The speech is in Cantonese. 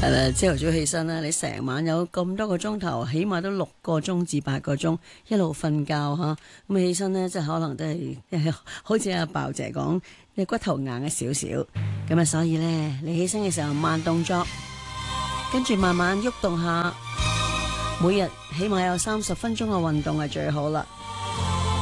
係啦，朝頭早起身啦，你成晚有咁多個鐘頭，起碼都6個鐘至8個鐘一路瞓覺吓，咁起身呢，即係可能都係好似阿鮑姐講，你骨頭硬嘅少少，咁啊，所以呢，你起身嘅時候慢動作，跟住慢慢喐動下，每日起碼有30分鐘嘅運動係最好啦。